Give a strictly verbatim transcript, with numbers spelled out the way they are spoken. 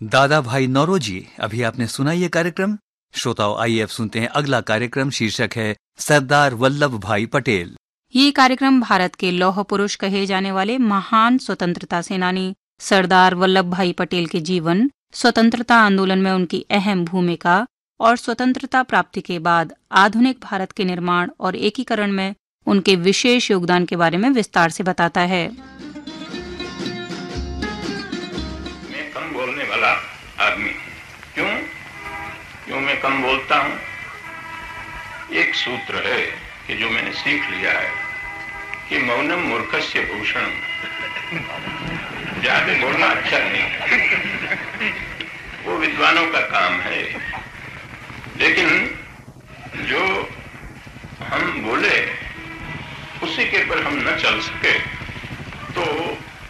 दादा भाई नौरोजी। अभी आपने सुना ये कार्यक्रम। श्रोताओं, आइए अब सुनते हैं अगला कार्यक्रम। शीर्षक है सरदार वल्लभ भाई पटेल। ये कार्यक्रम भारत के लौह पुरुष कहे जाने वाले महान स्वतंत्रता सेनानी सरदार वल्लभ भाई पटेल के जीवन, स्वतंत्रता आंदोलन में उनकी अहम भूमिका और स्वतंत्रता प्राप्ति के बाद आधुनिक भारत के निर्माण और एकीकरण में उनके विशेष योगदान के बारे में विस्तार से बताता है। मैं कम बोलने वाला आदमी। क्यों क्यों मैं कम बोलता हूँ? एक सूत्र है कि जो मैंने सीख लिया है कि मौनम मूर्खस्य भूषणम। ज्यादा बोलना अच्छा नहीं, वो विद्वानों का काम है। लेकिन जो हम बोले उसी के पर हम न चल सके तो